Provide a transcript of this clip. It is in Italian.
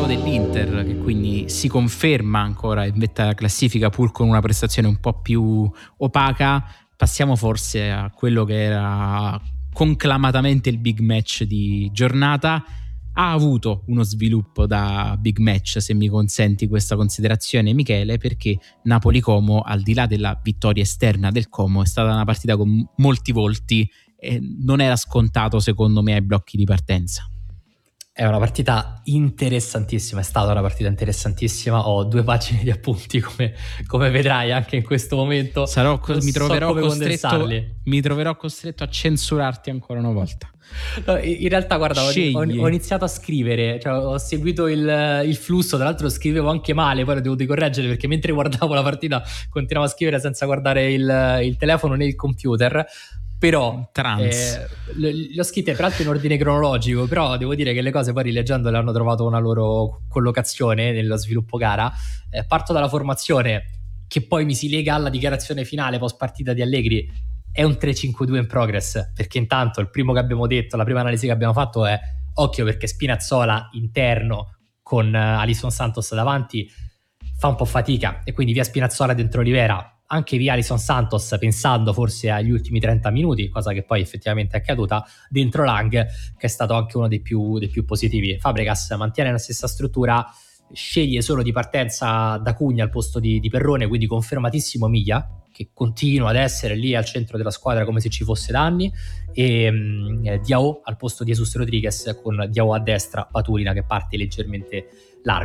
Parlavo dell'Inter, che quindi si conferma ancora in vetta classifica pur con una prestazione un po' più opaca. Passiamo forse a quello che era conclamatamente il big match di giornata. Ha avuto uno sviluppo da big match, se mi consenti questa considerazione, Michele, perché Napoli-Como, al di là della vittoria esterna del Como, è stata una partita con molti volti e non era scontato secondo me ai blocchi di partenza. È una partita interessantissima, è stata una partita interessantissima. Ho 2 pagine di appunti, come vedrai anche in questo momento. Mi troverò costretto a censurarti ancora una volta. No, in realtà, guarda, ho iniziato a scrivere, cioè ho seguito il flusso, tra l'altro scrivevo anche male, poi ho dovuto correggere perché mentre guardavo la partita continuavo a scrivere senza guardare il telefono né il computer. Però le ho scritte peraltro in ordine cronologico, però devo dire che le cose poi rileggendole hanno trovato una loro collocazione nello sviluppo gara. Parto dalla formazione, che poi mi si lega alla dichiarazione finale post partita di Allegri. È un 3-5-2 in progress, perché intanto il primo che abbiamo detto, la prima analisi che abbiamo fatto è occhio perché Spinazzola interno con Alisson Santos davanti fa un po' fatica, e quindi via Spinazzola dentro Olivera, anche via Alisson Santos, pensando forse agli ultimi 30 minuti, cosa che poi effettivamente è accaduta, dentro Lang, che è stato anche uno dei più positivi. Fabregas mantiene la stessa struttura, sceglie solo di partenza da Cugna al posto di Perrone, quindi confermatissimo Miglia, che continua ad essere lì al centro della squadra come se ci fosse da anni, e Diao al posto di Jesus Rodriguez, con Diao a destra, Patulina che parte leggermente